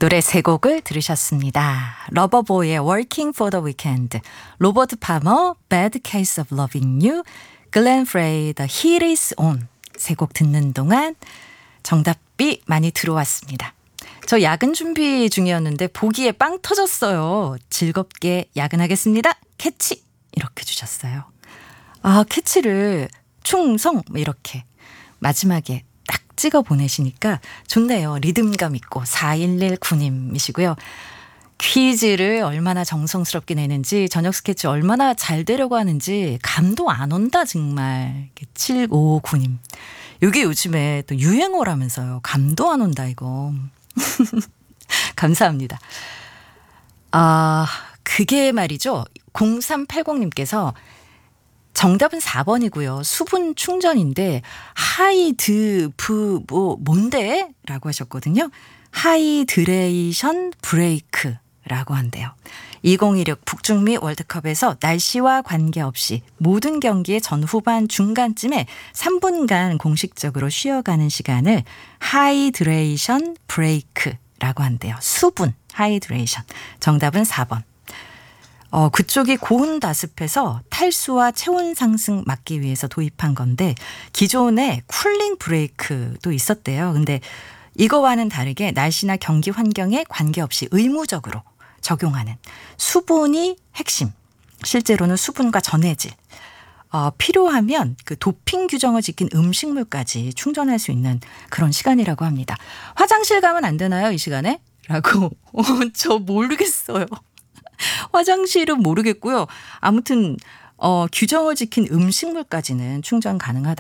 노래 세 곡을 들으셨습니다. 러버보이의 Working for the Weekend, 로버트 파머 Bad Case of Loving You, 글렌 프레이 The Heat is On 세 곡 듣는 동안 정답이 많이 들어왔습니다. 저 야근 준비 중이었는데 보기에 빵 터졌어요. 즐겁게 야근하겠습니다. 캐치 이렇게 주셨어요. 아, 캐치를 충성 이렇게 마지막에 딱 찍어 보내시니까 좋네요. 리듬감 있고. 4119님이시고요. 퀴즈를 얼마나 정성스럽게 내는지, 저녁 스케치 얼마나 잘 되려고 하는지 감도 안 온다 정말. 7559님. 이게 요즘에 또 유행어라면서요. 감도 안 온다 이거. 감사합니다. 아, 그게 말이죠. 0380님께서 정답은 4번이고요. 수분 충전인데 뭔데? 라고 하셨거든요. 하이드레이션 브레이크라고 한대요. 2016 북중미 월드컵에서 날씨와 관계없이 모든 경기의 전후반 중간쯤에 3분간 공식적으로 쉬어가는 시간을 하이드레이션 브레이크라고 한대요. 수분, 하이드레이션. 정답은 4번. 그쪽이 고온 다습해서 탈수와 체온 상승 막기 위해서 도입한 건데 기존에 쿨링 브레이크도 있었대요. 근데 이거와는 다르게 날씨나 경기 환경에 관계없이 의무적으로 적용하는 수분이 핵심. 실제로는 수분과 전해질. 필요하면 그 도핑 규정을 지킨 음식물까지 충전할 수 있는 그런 시간이라고 합니다. 화장실 가면 안 되나요, 이 시간에? 라고. 저 모르겠어요. 화장실은 모르겠고요. 아무튼 규정을 지킨 음식물까지는 충전 가능하다.